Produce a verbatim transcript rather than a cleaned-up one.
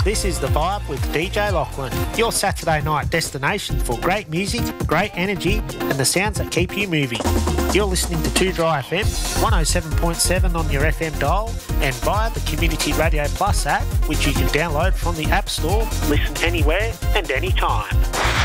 This is The Vibe with D J Lachlan, your Saturday night destination for great music, great energy and the sounds that keep you moving. You're listening to two Dry F M, one oh seven point seven on your F M dial and via the Community Radio Plus app, which you can download from the App Store, listen anywhere and anytime.